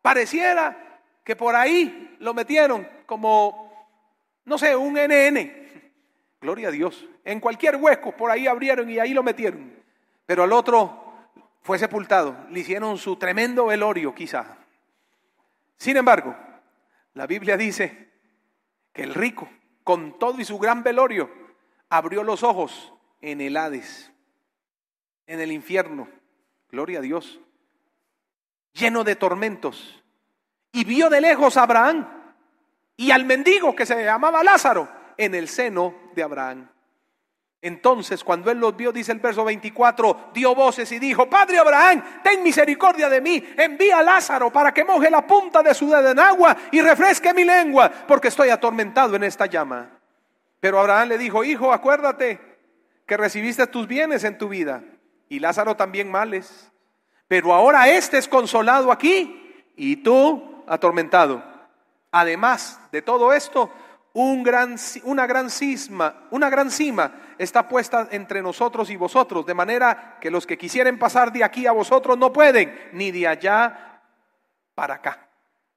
Pareciera que por ahí lo metieron como, no sé, un NN. Gloria a Dios. En cualquier hueco por ahí abrieron y ahí lo metieron. Pero al otro fue sepultado. Le hicieron su tremendo velorio quizá. Sin embargo, la Biblia dice que el rico, con todo y su gran velorio, abrió los ojos en el Hades, en el infierno. Gloria a Dios. Lleno de tormentos. Y vio de lejos a Abraham y al mendigo que se llamaba Lázaro en el seno de Abraham. Entonces, cuando él los vio, dice el verso 24, dio voces y dijo: Padre Abraham, ten misericordia de mí, envía a Lázaro para que moje la punta de su dedo en agua y refresque mi lengua, porque estoy atormentado en esta llama. Pero Abraham le dijo: Hijo, acuérdate que recibiste tus bienes en tu vida, y Lázaro también males, pero ahora este es consolado aquí y tú atormentado. Además de todo esto, una gran cima está puesta entre nosotros y vosotros, de manera que los que quisieren pasar de aquí a vosotros no pueden, ni de allá para acá.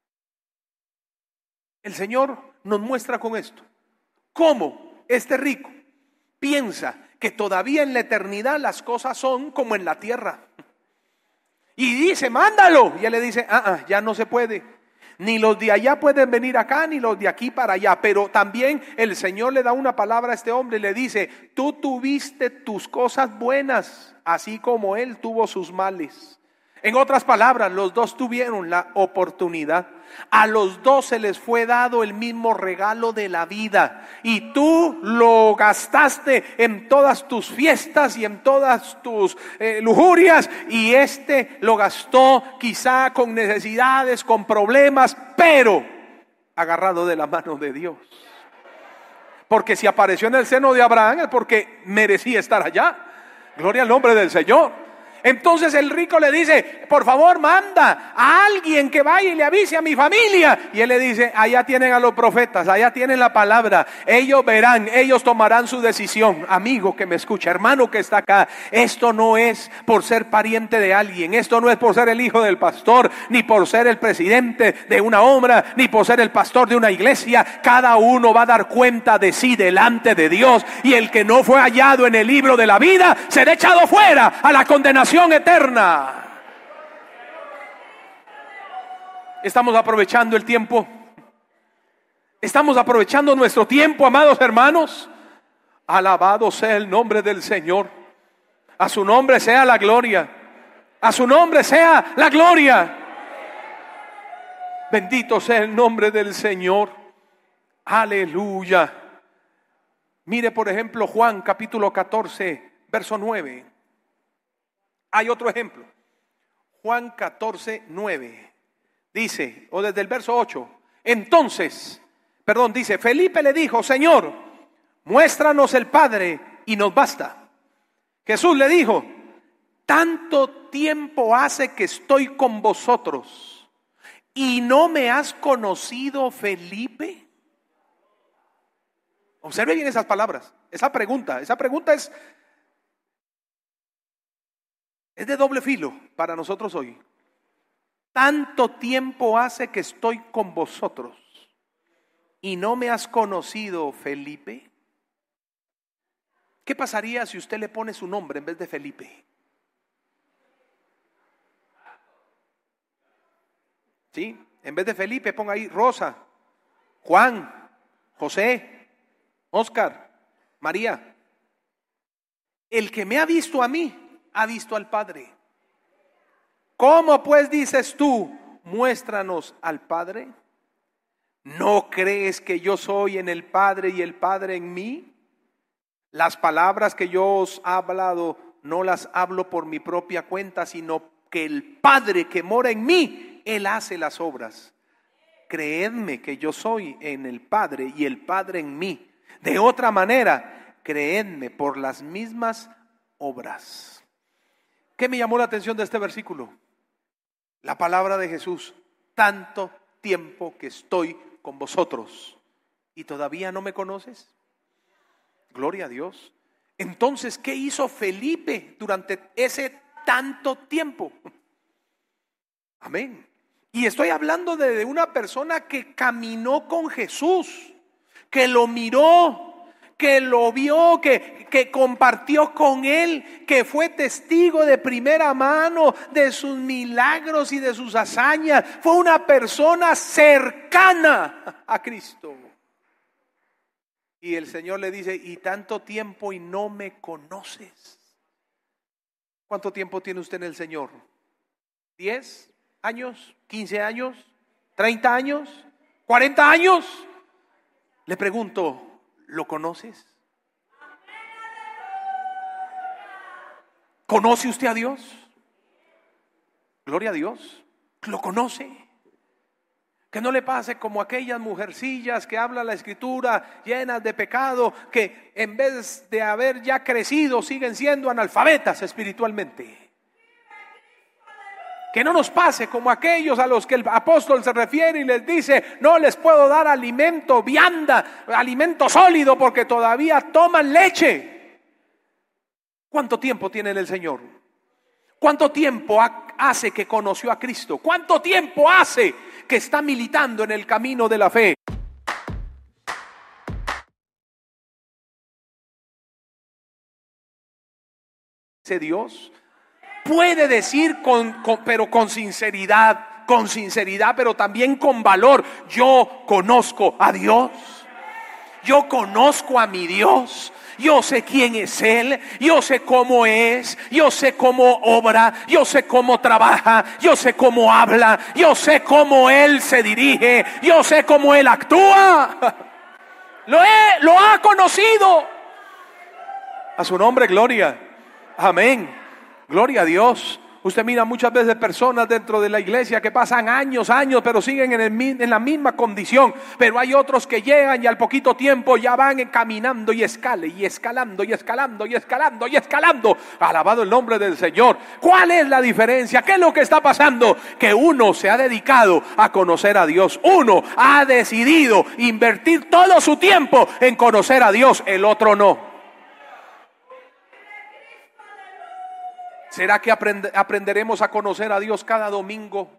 El Señor nos muestra con esto cómo este rico piensa que todavía en la eternidad las cosas son como en la tierra. Y dice: mándalo. Y él le dice: ya no se puede. Ni los de allá pueden venir acá, ni los de aquí para allá. Pero también el Señor le da una palabra a este hombre y le dice: tú tuviste tus cosas buenas, así como él tuvo sus males. En otras palabras, los dos tuvieron la oportunidad. A los dos se les fue dado el mismo regalo de la vida. Y tú lo gastaste en todas tus fiestas y en todas tus lujurias. Y este lo gastó quizá con necesidades, con problemas, pero agarrado de la mano de Dios. Porque si apareció en el seno de Abraham es porque merecía estar allá. Gloria al nombre del Señor. Entonces el rico le dice: por favor, manda a alguien que vaya y le avise a mi familia. Y él le dice: allá tienen a los profetas, allá tienen la palabra. Ellos verán, ellos tomarán su decisión. Amigo que me escucha, hermano que está acá, esto no es por ser pariente de alguien, esto no es por ser el hijo del pastor, ni por ser el presidente de una obra, ni por ser el pastor de una iglesia. Cada uno va a dar cuenta de sí delante de Dios. Y el que no fue hallado en el libro de la vida será echado fuera a la condenación eterna. Estamos aprovechando el tiempo. Estamos aprovechando nuestro tiempo, amados hermanos. Alabado sea el nombre del Señor. A su nombre sea la gloria. A su nombre sea la gloria. Bendito sea el nombre del Señor. Aleluya. Mire por ejemplo Juan capítulo 14 verso 9. Hay otro ejemplo. Juan 14, 9. Dice, o desde el verso 8. Dice, Felipe le dijo: Señor, muéstranos el Padre y nos basta. Jesús le dijo: tanto tiempo hace que estoy con vosotros y no me has conocido, Felipe. Observe bien esas palabras. Esa pregunta es de doble filo para nosotros hoy. Tanto tiempo hace que estoy con vosotros y no me has conocido, Felipe. ¿Qué pasaría si usted le pone su nombre en vez de Felipe? ¿Sí? En vez de Felipe ponga ahí Rosa, Juan, José, Oscar, María. El que me ha visto a mí ha visto al Padre. ¿Cómo pues dices tú: muéstranos al Padre? ¿No crees que yo soy en el Padre y el Padre en mí? Las palabras que yo os he hablado no las hablo por mi propia cuenta, sino que el Padre que mora en mí, Él hace las obras. Creedme que yo soy en el Padre y el Padre en mí. De otra manera, creedme por las mismas obras. ¿Qué me llamó la atención de este versículo? La palabra de Jesús: tanto tiempo que estoy con vosotros y todavía no me conoces. Gloria a Dios. Entonces, ¿qué hizo Felipe durante ese tanto tiempo? Amén. Y estoy hablando de una persona que caminó con Jesús, que lo miró, que lo vio, que compartió con él, que fue testigo de primera mano de sus milagros y de sus hazañas. Fue una persona cercana a Cristo. Y el Señor le dice: y tanto tiempo y no me conoces. ¿Cuánto tiempo tiene usted en el Señor? ¿10 años? ¿15 años? ¿30 años? ¿40 años? Le pregunto, ¿lo conoces? ¿Conoce usted a Dios? Gloria a Dios. ¿Lo conoce? Que no le pase como aquellas mujercillas que habla la Escritura, llenas de pecado, que en vez de haber ya crecido siguen siendo analfabetas espiritualmente. Que no nos pase como aquellos a los que el apóstol se refiere y les dice: no les puedo dar alimento vianda, alimento sólido, porque todavía toman leche. ¿Cuánto tiempo tiene en el Señor? ¿Cuánto tiempo hace que conoció a Cristo? ¿Cuánto tiempo hace que está militando en el camino de la fe? Ese Dios puede decir pero con sinceridad, pero también con valor: yo conozco a Dios, yo conozco a mi Dios. Yo sé quién es Él, yo sé cómo es, yo sé cómo obra, yo sé cómo trabaja, yo sé cómo habla, yo sé cómo Él se dirige, yo sé cómo Él actúa. Lo ha conocido. A su nombre, gloria. Amén. Gloria a Dios. Usted mira muchas veces personas dentro de la iglesia que pasan años, pero siguen en la misma condición. Pero hay otros que llegan y al poquito tiempo ya van caminando y escalando. Alabado el nombre del Señor. ¿Cuál es la diferencia? ¿Qué es lo que está pasando? Que uno se ha dedicado a conocer a Dios. Uno ha decidido invertir todo su tiempo en conocer a Dios. El otro no. ¿Será que aprenderemos a conocer a Dios cada domingo,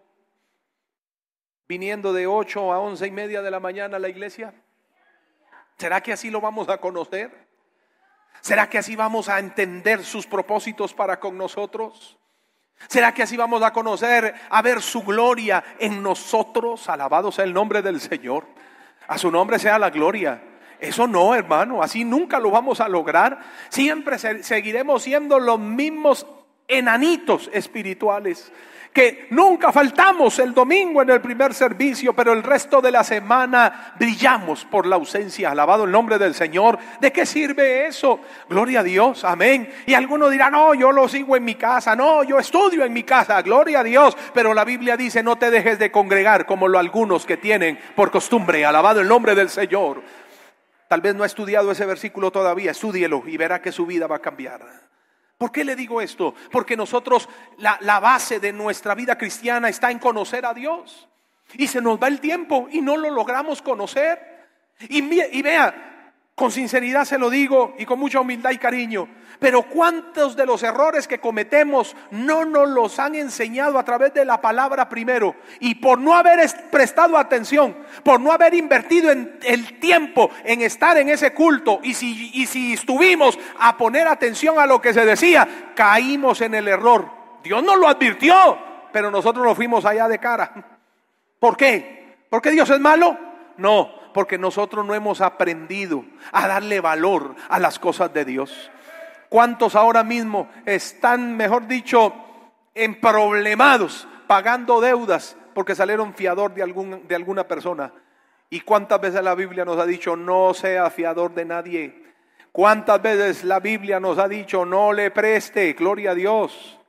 viniendo de 8 a 11:30 de la mañana a la iglesia? ¿Será que así lo vamos a conocer? ¿Será que así vamos a entender sus propósitos para con nosotros? ¿Será que así vamos a conocer, a ver su gloria en nosotros? Alabado sea el nombre del Señor. A su nombre sea la gloria. Eso no, hermano, así nunca lo vamos a lograr. Siempre seguiremos siendo los mismos enanitos espirituales, que nunca faltamos el domingo en el primer servicio, pero el resto de la semana brillamos por la ausencia. Alabado el nombre del Señor. ¿De qué sirve eso? Gloria a Dios, amén. Y algunos dirán: no, yo lo sigo en mi casa, no, yo estudio en mi casa. Gloria a Dios. Pero la Biblia dice: no te dejes de congregar como algunos que tienen por costumbre. Alabado el nombre del Señor. Tal vez no ha estudiado ese versículo todavía, estúdielo y verá que su vida va a cambiar. ¿Por qué le digo esto? Porque nosotros, la base de nuestra vida cristiana está en conocer a Dios. Y se nos va el tiempo y no lo logramos conocer. Y vea, con sinceridad se lo digo y con mucha humildad y cariño, pero ¿cuántos de los errores que cometemos no nos los han enseñado a través de la palabra primero? Y por no haber prestado atención, por no haber invertido en el tiempo en estar en ese culto, y si estuvimos a poner atención a lo que se decía, caímos en el error. Dios nos lo advirtió, pero nosotros nos fuimos allá de cara. ¿Por qué? ¿Porque Dios es malo? No, porque nosotros no hemos aprendido a darle valor a las cosas de Dios. ¿Cuántos ahora mismo están, mejor dicho, emproblemados, pagando deudas porque salieron fiador de alguna persona? ¿Y cuántas veces la Biblia nos ha dicho: no sea fiador de nadie? ¿Cuántas veces la Biblia nos ha dicho: no le preste? Gloria a Dios.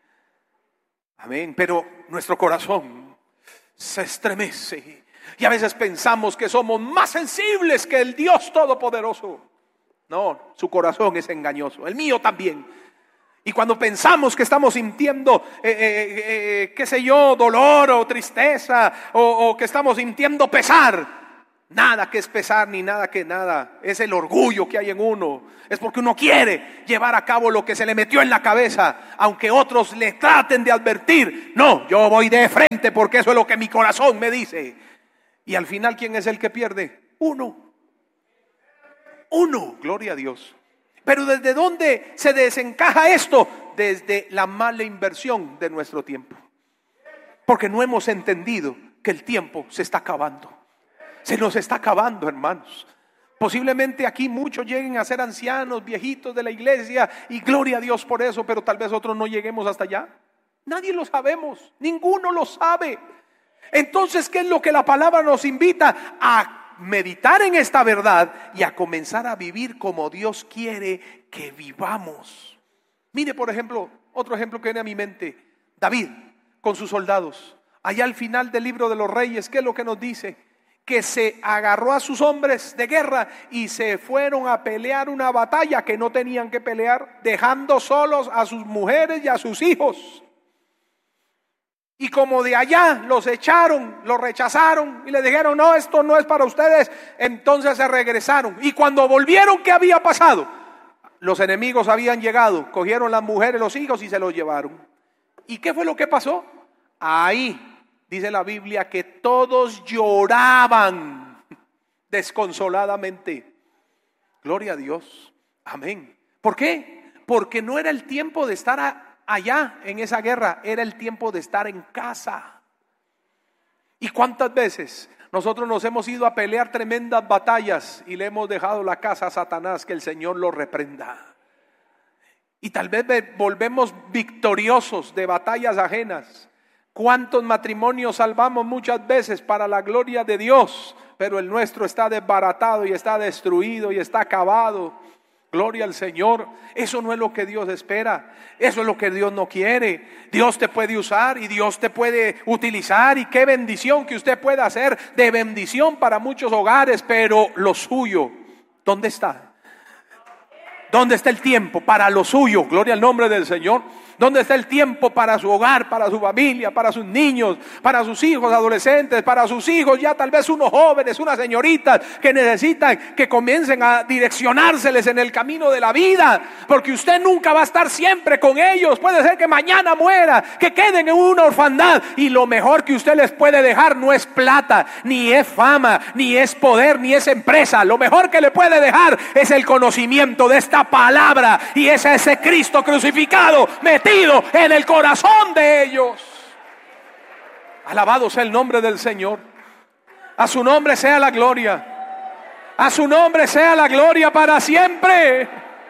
Amén. Pero nuestro corazón se estremece y a veces pensamos que somos más sensibles que el Dios Todopoderoso. No, su corazón es engañoso, el mío también. Y cuando pensamos que estamos sintiendo, qué sé yo, dolor o tristeza, o que estamos sintiendo pesar, Nada que es pesar ni nada que nada. Es el orgullo que hay en uno. Es porque uno quiere llevar a cabo lo que se le metió en la cabeza, aunque otros le traten de advertir. No, yo voy de frente porque eso es lo que mi corazón me dice. Y al final, ¿quién es el que pierde? Uno, gloria a Dios. Pero ¿desde dónde se desencaja esto? Desde la mala inversión de nuestro tiempo. Porque no hemos entendido que el tiempo se está acabando. Se nos está acabando, hermanos. Posiblemente aquí muchos lleguen a ser ancianos, viejitos de la iglesia, y gloria a Dios por eso, pero tal vez otros no lleguemos hasta allá. Nadie lo sabemos, ninguno lo sabe. Entonces, ¿qué es lo que la palabra nos invita? A meditar en esta verdad y a comenzar a vivir como Dios quiere que vivamos. Mire, por ejemplo, otro ejemplo que viene a mi mente: David con sus soldados. Allá al final del libro de los Reyes, ¿qué es lo que nos dice? Que se agarró a sus hombres de guerra y se fueron a pelear una batalla que no tenían que pelear, dejando solos a sus mujeres y a sus hijos. Y como de allá los echaron, los rechazaron y les dijeron: no, esto no es para ustedes, entonces se regresaron. Y cuando volvieron, ¿qué había pasado? Los enemigos habían llegado, cogieron las mujeres, los hijos y se los llevaron. ¿Y qué fue lo que pasó? Ahí dice la Biblia que todos lloraban desconsoladamente. Gloria a Dios. Amén. ¿Por qué? Porque no era el tiempo de estar allá en esa guerra, era el tiempo de estar en casa. ¿Y cuántas veces nosotros nos hemos ido a pelear tremendas batallas y le hemos dejado la casa a Satanás? Que el Señor lo reprenda. Y tal vez volvemos victoriosos de batallas ajenas. ¿Cuántos matrimonios salvamos muchas veces para la gloria de Dios? Pero el nuestro está desbaratado y está destruido y está acabado. Gloria al Señor. Eso no es lo que Dios espera. Eso es lo que Dios no quiere. Dios te puede usar y Dios te puede utilizar. Y qué bendición que usted pueda hacer de bendición para muchos hogares. Pero lo suyo, ¿dónde está? ¿Dónde está el tiempo para lo suyo? Gloria al nombre del Señor. ¿Dónde está el tiempo para su hogar, para su familia, para sus niños, para sus hijos adolescentes, para sus hijos ya tal vez unos jóvenes, unas señoritas que necesitan que comiencen a direccionárseles en el camino de la vida? Porque usted nunca va a estar siempre con ellos. Puede ser que mañana muera, que queden en una orfandad, y lo mejor que usted les puede dejar no es plata, ni es fama, ni es poder, ni es empresa. Lo mejor que le puede dejar es el conocimiento de esta palabra, y es ese Cristo crucificado metido en el corazón de ellos. Alabado sea el nombre del Señor. A su nombre sea la gloria. A su nombre sea la gloria para siempre.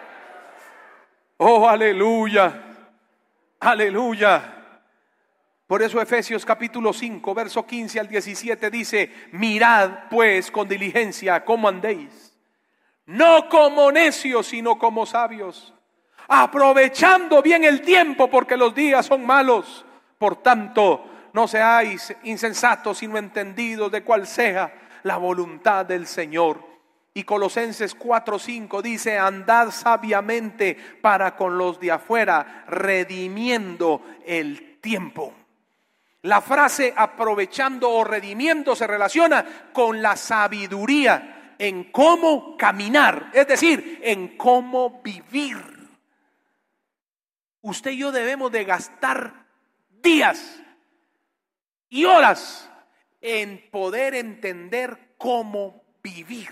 Oh, aleluya. Aleluya. Por eso Efesios capítulo 5, verso 15 al 17 dice: mirad pues con diligencia cómo andéis, no como necios, sino como sabios, aprovechando bien el tiempo, porque los días son malos. Por tanto, no seáis insensatos, sino entendidos de cuál sea la voluntad del Señor. Y Colosenses 4:5 dice: andad sabiamente para con los de afuera, redimiendo el tiempo. La frase aprovechando o redimiendo se relaciona con la sabiduría en cómo caminar, es decir, en cómo vivir. Usted y yo debemos de gastar días y horas en poder entender cómo vivir.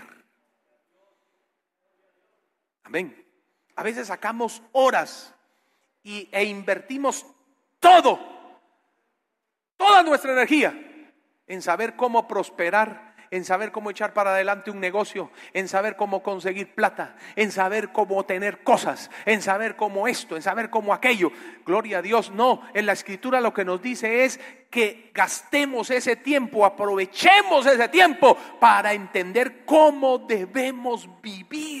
Amén. A veces sacamos horas e invertimos toda nuestra energía en saber cómo prosperar, en saber cómo echar para adelante un negocio, en saber cómo conseguir plata, en saber cómo tener cosas, en saber cómo esto, en saber cómo aquello. Gloria a Dios. No, en la Escritura lo que nos dice es que gastemos ese tiempo, aprovechemos ese tiempo para entender cómo debemos vivir.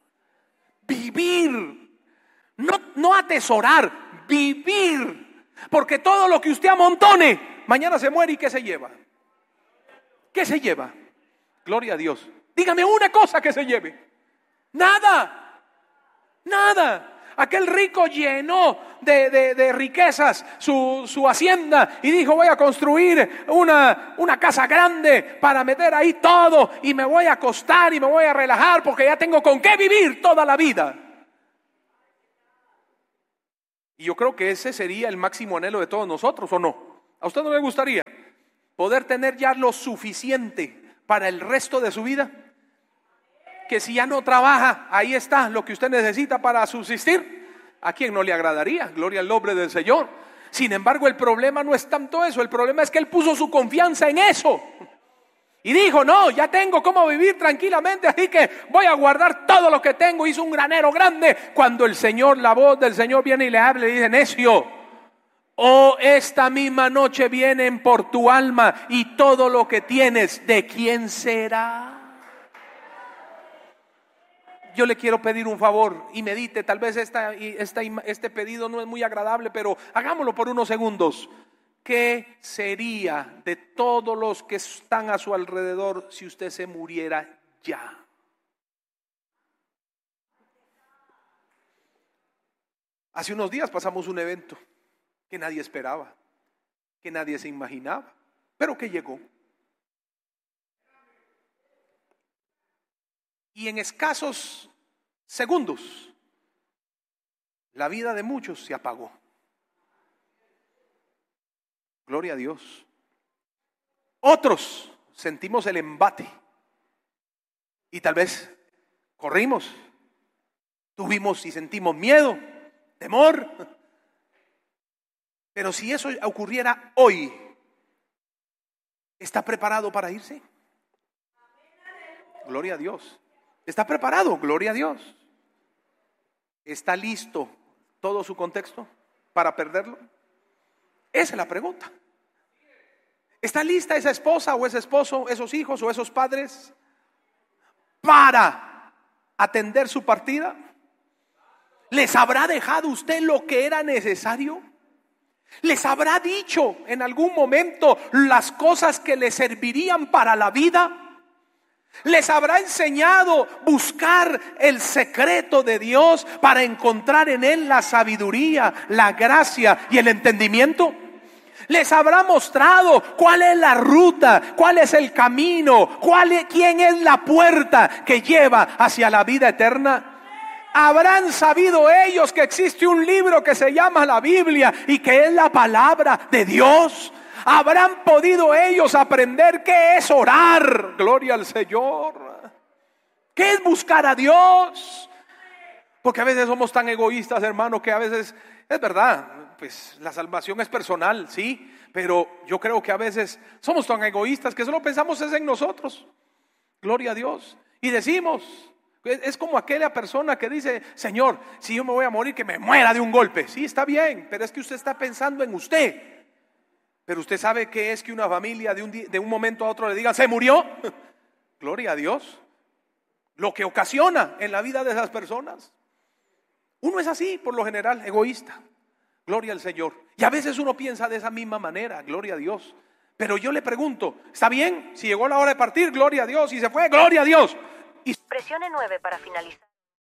Vivir, no atesorar, vivir. Porque todo lo que usted amontone, mañana se muere, ¿y qué se lleva? ¿Qué se lleva? Gloria a Dios. Dígame una cosa que se lleve. Nada. Aquel rico llenó de riquezas su hacienda y dijo: voy a construir una casa grande para meter ahí todo y me voy a acostar y me voy a relajar porque ya tengo con qué vivir toda la vida. Y yo creo que ese sería el máximo anhelo de todos nosotros, ¿o no? ¿A usted no le gustaría poder tener ya lo suficiente para el resto de su vida? Que si ya no trabaja, ahí está lo que usted necesita para subsistir. ¿A quién no le agradaría? Gloria al nombre del Señor. Sin embargo, el problema no es tanto eso. El problema es que él puso su confianza en eso. Y dijo: no, ya tengo cómo vivir tranquilamente, así que voy a guardar todo lo que tengo. Hizo un granero grande. Cuando la voz del Señor viene y le habla, le dice: necio, esta misma noche vienen por tu alma y todo lo que tienes, ¿de quién será? Yo le quiero pedir un favor y medite. Tal vez este pedido no es muy agradable, pero hagámoslo por unos segundos. ¿Qué sería de todos los que están a su alrededor si usted se muriera ya? Hace unos días pasamos un evento que nadie esperaba, que nadie se imaginaba, pero que llegó. Y en escasos segundos, la vida de muchos se apagó. Gloria a Dios. Otros sentimos el embate y tal vez corrimos, tuvimos y sentimos miedo, temor. Pero si eso ocurriera hoy, ¿está preparado para irse? Gloria a Dios. ¿Está preparado? Gloria a Dios. ¿Está listo todo su contexto para perderlo? Esa es la pregunta. ¿Está lista esa esposa o ese esposo, esos hijos o esos padres para atender su partida? ¿Les habrá dejado usted lo que era necesario? ¿Les habrá dicho en algún momento las cosas que les servirían para la vida? ¿Les habrá enseñado buscar el secreto de Dios para encontrar en Él la sabiduría, la gracia y el entendimiento? ¿Les habrá mostrado cuál es la ruta, cuál es el camino, quién es la puerta que lleva hacia la vida eterna? ¿Habrán sabido ellos que existe un libro que se llama la Biblia y que es la palabra de Dios? ¿Habrán podido ellos aprender qué es orar? Gloria al Señor. ¿Qué es buscar a Dios? Porque a veces somos tan egoístas, hermano, que a veces, es verdad, pues la salvación es personal, sí, pero yo creo que a veces somos tan egoístas que solo pensamos es en nosotros. Gloria a Dios. Y decimos, es como aquella persona que dice: Señor, si yo me voy a morir, que me muera de un golpe. Sí, está bien, pero es que usted está pensando en usted. Pero usted sabe que es que una familia de un momento a otro le diga: ¿se murió? Gloria a Dios. Lo que ocasiona en la vida de esas personas. Uno es así, por lo general, egoísta. Gloria al Señor. Y a veces uno piensa de esa misma manera, gloria a Dios. Pero yo le pregunto: ¿está bien? Si llegó la hora de partir, gloria a Dios. Si se fue, gloria a Dios. Y presione 9 para finalizar.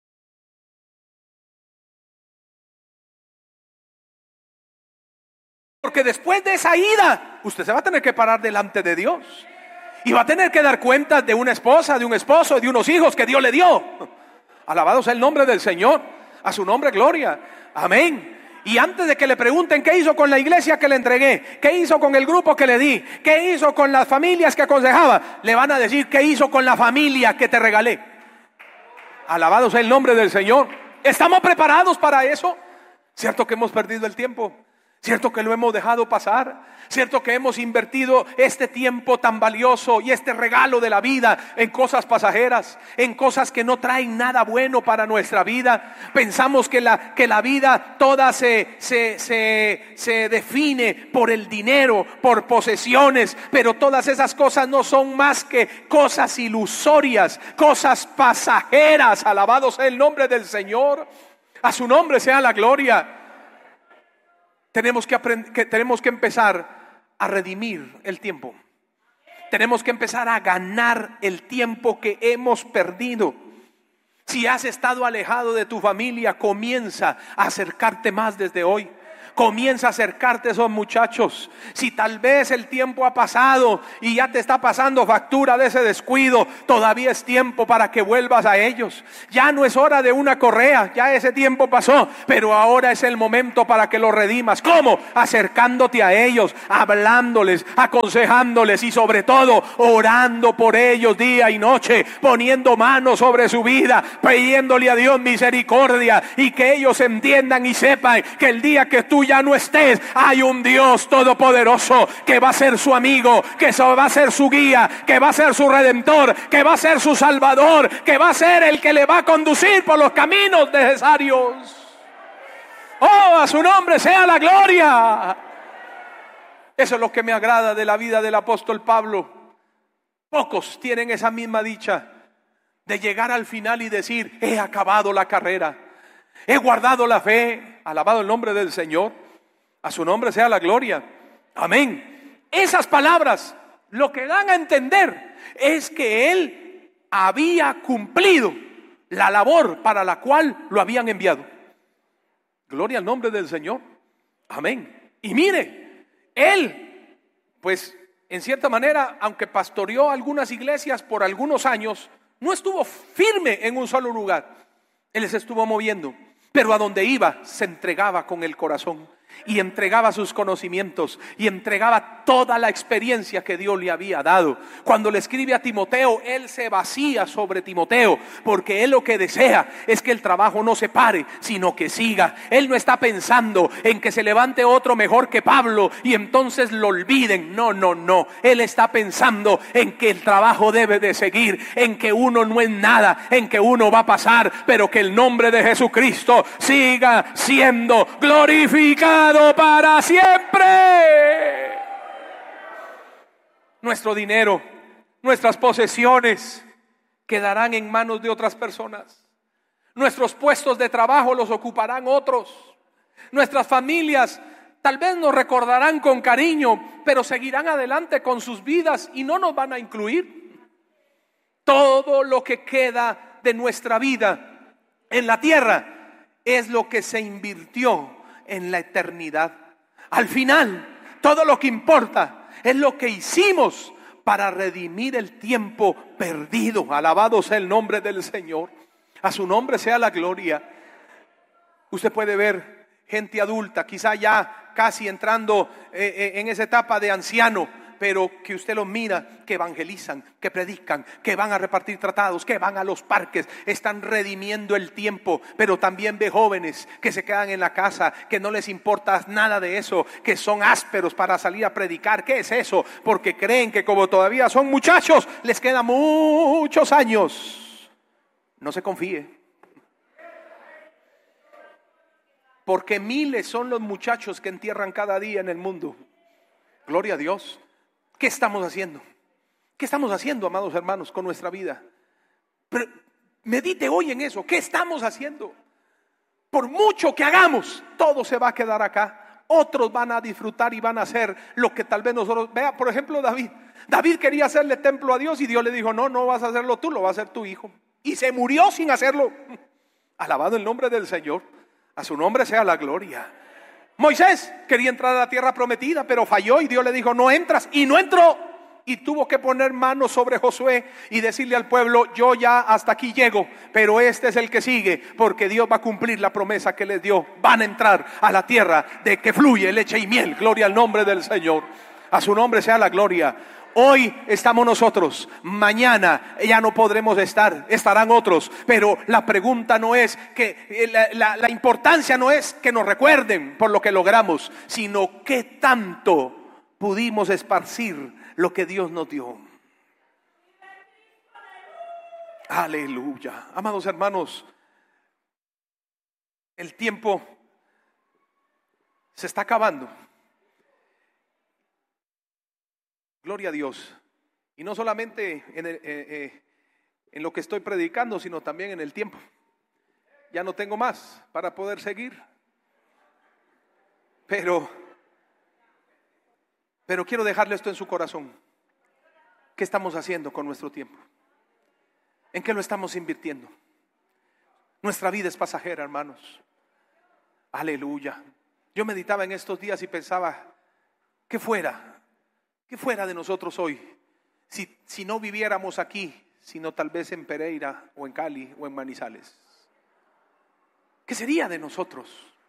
porque después de esa ida, usted se va a tener que parar delante de Dios. Y va a tener que dar cuenta de una esposa, de un esposo, de unos hijos que Dios le dio. Alabado sea el nombre del Señor. A su nombre, gloria. Amén. Y antes de que le pregunten qué hizo con la iglesia que le entregué, qué hizo con el grupo que le di, qué hizo con las familias que aconsejaba, le van a decir: ¿qué hizo con la familia que te regalé? Alabado sea el nombre del Señor. ¿Estamos preparados para eso? ¿Cierto que hemos perdido el tiempo? ¿Cierto que lo hemos dejado pasar? ¿Cierto que hemos invertido este tiempo tan valioso y este regalo de la vida en cosas pasajeras, en cosas que no traen nada bueno para nuestra vida? Pensamos que la vida toda se define por el dinero, por posesiones, pero todas esas cosas no son más que cosas ilusorias, cosas pasajeras. Alabado sea el nombre del Señor. A su nombre sea la gloria. Tenemos que empezar a redimir el tiempo. Tenemos que empezar a ganar el tiempo que hemos perdido. Si has estado alejado de tu familia, comienza a acercarte más desde hoy. Comienza a acercarte a esos muchachos. Si tal vez el tiempo ha pasado y ya te está pasando factura de ese descuido, todavía es tiempo para que vuelvas a ellos. Ya no es hora de una correa, ya ese tiempo pasó, pero ahora es el momento para que lo redimas. ¿Cómo? Acercándote a ellos, hablándoles, aconsejándoles y sobre todo orando por ellos día y noche, poniendo manos sobre su vida, pidiéndole a Dios misericordia y que ellos entiendan y sepan que el día que tú ya no estés, hay un Dios todopoderoso que va a ser su amigo, que va a ser su guía, que va a ser su redentor, que va a ser su salvador, que va a ser el que le va a conducir por los caminos necesarios. Oh, a su nombre sea la gloria. Eso es lo que me agrada de la vida del apóstol Pablo. Pocos tienen esa misma dicha de llegar al final y decir: he acabado la carrera, he guardado la fe. Alabado el nombre del Señor. A su nombre sea la gloria. Amén. Esas palabras lo que dan a entender es que él había cumplido la labor para la cual lo habían enviado. Gloria al nombre del Señor. Amén. Y mire, él, pues en cierta manera, aunque pastoreó algunas iglesias por algunos años, no estuvo firme en un solo lugar. Él se estuvo moviendo. Pero a donde iba se entregaba con el corazón y entregaba sus conocimientos y entregaba toda la experiencia que Dios le había dado. Cuando le escribe a Timoteo, él se vacía sobre Timoteo, porque él lo que desea es que el trabajo no se pare, sino que siga. Él no está pensando en que se levante otro mejor que Pablo y entonces lo olviden. No. Él está pensando en que el trabajo debe de seguir, en que uno no es nada, en que uno va a pasar, pero que el nombre de Jesucristo siga siendo glorificado para siempre. Nuestro dinero, nuestras posesiones quedarán en manos de otras personas. Nuestros puestos de trabajo los ocuparán otros. Nuestras familias tal vez nos recordarán con cariño, pero seguirán adelante con sus vidas y no nos van a incluir. Todo lo que queda de nuestra vida en la tierra es lo que se invirtió en la eternidad. Al final, todo lo que importa es lo que hicimos para redimir el tiempo perdido. Alabado sea el nombre del Señor. A su nombre sea la gloria. Usted puede ver gente adulta, quizá ya casi entrando en esa etapa de anciano, pero que usted los mira, que evangelizan, que predican, que van a repartir tratados, que van a los parques, están redimiendo el tiempo. Pero también ve jóvenes que se quedan en la casa, que no les importa nada de eso, que son ásperos para salir a predicar. ¿Qué es eso? Porque creen que como todavía son muchachos, les quedan muchos años. No se confíe, porque miles son los muchachos que entierran cada día en el mundo. Gloria a Dios. ¿Qué estamos haciendo? ¿Qué estamos haciendo, amados hermanos, con nuestra vida? Pero medite hoy en eso. ¿Qué estamos haciendo? Por mucho que hagamos, todo se va a quedar acá. Otros van a disfrutar y van a hacer lo que tal vez nosotros... Vea, por ejemplo, David. David quería hacerle templo a Dios y Dios le dijo: no vas a hacerlo tú, lo va a hacer tu hijo. Y se murió sin hacerlo. Alabado el nombre del Señor. A su nombre sea la gloria. Moisés quería entrar a la tierra prometida, pero falló y Dios le dijo: no entras, y no entró. Y tuvo que poner manos sobre Josué y decirle al pueblo: yo ya hasta aquí llego, pero este es el que sigue, porque Dios va a cumplir la promesa que les dio. Van a entrar a la tierra de que fluye leche y miel. Gloria al nombre del Señor. A su nombre sea la gloria. Hoy estamos nosotros, mañana ya no podremos estar, estarán otros. Pero la pregunta no es que, la importancia no es que nos recuerden por lo que logramos, sino qué tanto pudimos esparcir lo que Dios nos dio. Aleluya. Amados hermanos, el tiempo se está acabando. Gloria a Dios. Y no solamente en lo que estoy predicando, sino también en el tiempo. Ya no tengo más para poder seguir. Pero quiero dejarle esto en su corazón. ¿Qué estamos haciendo con nuestro tiempo? ¿En qué lo estamos invirtiendo? Nuestra vida es pasajera, hermanos. Aleluya. Yo meditaba en estos días y pensaba, ¿qué fuera de nosotros hoy si no viviéramos aquí, sino tal vez en Pereira o en Cali o en Manizales? ¿Qué sería de nosotros?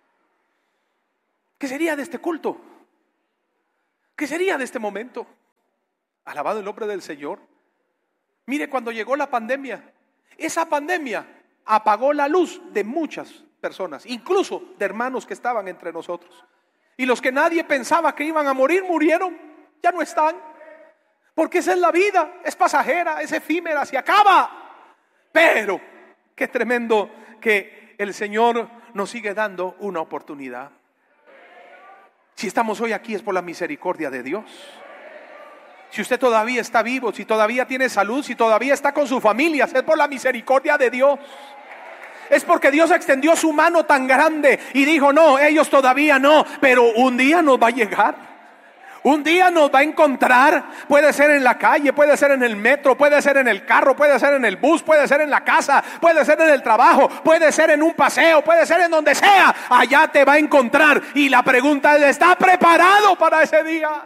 ¿Qué sería de este culto? ¿Qué sería de este momento? Alabado el nombre del Señor. Mire, cuando llegó la pandemia, esa pandemia apagó la luz de muchas personas, incluso de hermanos que estaban entre nosotros. Y los que nadie pensaba que iban a morir, murieron, ya no están. Porque esa es la vida, es pasajera, es efímera, se acaba. Pero qué tremendo que el Señor nos sigue dando una oportunidad. Si estamos hoy aquí es por la misericordia de Dios. Si usted todavía está vivo, si todavía tiene salud, si todavía está con su familia, es por la misericordia de Dios. Es porque Dios extendió su mano tan grande y dijo, no, ellos todavía no, pero un día nos va a llegar. Un día nos va a encontrar, puede ser en la calle, puede ser en el metro, puede ser en el carro, puede ser en el bus, puede ser en la casa, puede ser en el trabajo, puede ser en un paseo, puede ser en donde sea. Allá te va a encontrar y la pregunta es, ¿está preparado para ese día?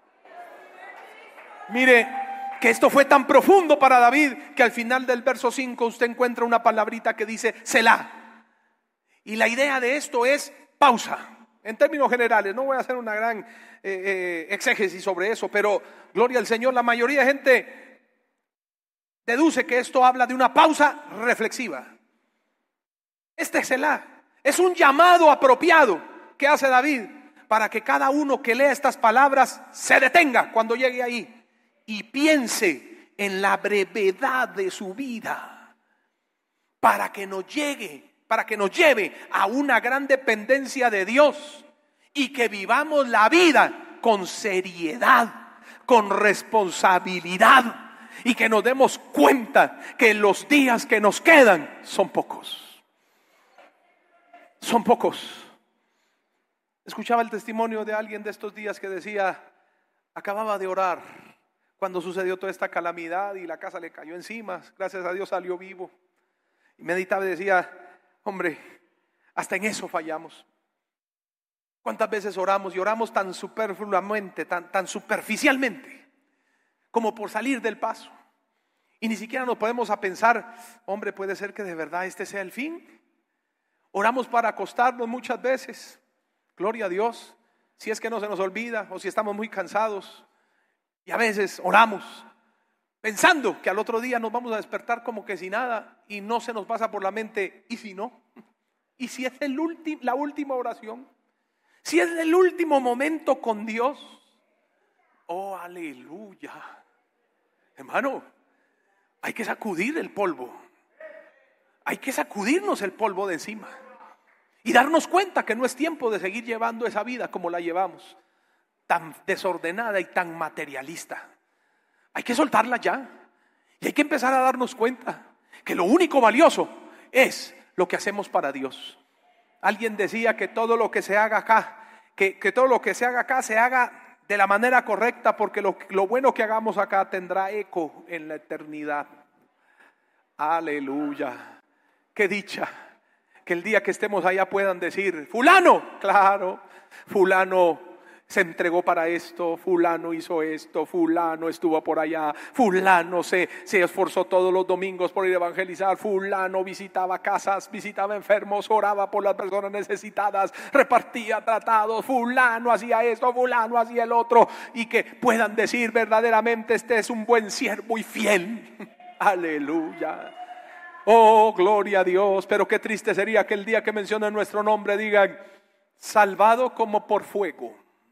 Mire, que esto fue tan profundo para David que al final del verso 5 usted encuentra una palabrita que dice Selah. Y la idea de esto es pausa. En términos generales, no voy a hacer una gran exégesis sobre eso, pero gloria al Señor, la mayoría de gente deduce que esto habla de una pausa reflexiva. Este Selah es un llamado apropiado que hace David para que cada uno que lea estas palabras se detenga cuando llegue ahí y piense en la brevedad de su vida para que nos lleve a una gran dependencia de Dios y que vivamos la vida con seriedad, con responsabilidad y que nos demos cuenta que los días que nos quedan son pocos. Son pocos. Escuchaba el testimonio de alguien de estos días que decía, acababa de orar cuando sucedió toda esta calamidad y la casa le cayó encima, gracias a Dios salió vivo. Y meditaba y decía, hombre, hasta en eso fallamos. ¿Cuántas veces oramos y oramos tan superfluamente, tan superficialmente, como por salir del paso? Y ni siquiera nos podemos a pensar, hombre, puede ser que de verdad este sea el fin. Oramos para acostarnos muchas veces, gloria a Dios, si es que no se nos olvida o si estamos muy cansados. Y a veces oramos pensando que al otro día nos vamos a despertar como que sin nada y no se nos pasa por la mente, ¿y si no? ¿Y si es la última oración? Si es el último momento con Dios. Oh, aleluya. Hermano, hay que sacudir el polvo. Hay que sacudirnos el polvo de encima y darnos cuenta que no es tiempo de seguir llevando esa vida como la llevamos, tan desordenada y tan materialista. Hay que soltarla ya y hay que empezar a darnos cuenta que lo único valioso es lo que hacemos para Dios. Alguien decía que todo lo que se haga acá, que todo lo que se haga acá se haga de la manera correcta, porque lo bueno que hagamos acá tendrá eco en la eternidad. Aleluya. Qué dicha que el día que estemos allá puedan decir, fulano, claro, fulano se entregó para esto, fulano hizo esto, fulano estuvo por allá, fulano se esforzó todos los domingos por ir a evangelizar, fulano visitaba casas, visitaba enfermos, oraba por las personas necesitadas, repartía tratados, fulano hacía esto, fulano hacía el otro, y que puedan decir verdaderamente este es un buen siervo y fiel. Aleluya. Oh, gloria a Dios. Pero qué triste sería que el día que mencionen nuestro nombre digan, salvado como por fuego.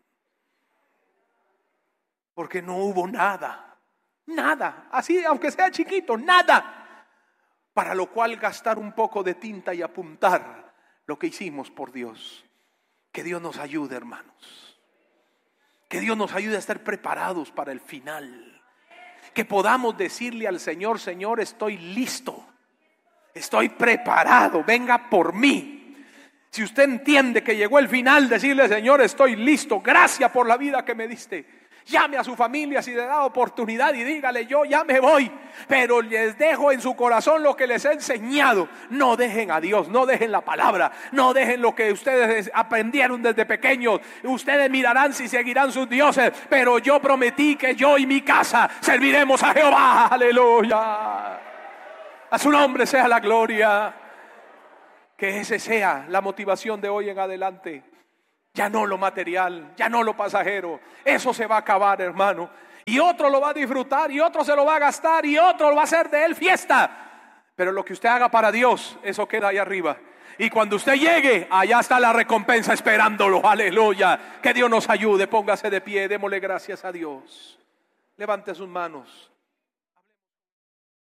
Porque no hubo nada, así aunque sea chiquito, nada, para lo cual gastar un poco de tinta y apuntar lo que hicimos por Dios. Que Dios nos ayude, hermanos. Que Dios nos ayude a estar preparados para el final. Que podamos decirle al Señor, Señor, estoy listo, estoy preparado, venga por mí. Si usted entiende que llegó el final, decirle, Señor, estoy listo, gracias por la vida que me diste. Llame a su familia si le da oportunidad y dígale: yo ya me voy, pero les dejo en su corazón lo que les he enseñado. No dejen a Dios, no dejen la palabra, no dejen lo que ustedes aprendieron desde pequeños. Ustedes mirarán si seguirán sus dioses, pero yo prometí que yo y mi casa serviremos a Jehová. Aleluya. A su nombre sea la gloria. Que ese sea la motivación de hoy en adelante. Ya no lo material, ya no lo pasajero. Eso se va a acabar, hermano. Y otro lo va a disfrutar, y otro se lo va a gastar, y otro lo va a hacer de él fiesta. Pero lo que usted haga para Dios, eso queda ahí arriba. Y cuando usted llegue, allá está la recompensa esperándolo. Aleluya. Que Dios nos ayude. Póngase de pie, démosle gracias a Dios. Levante sus manos.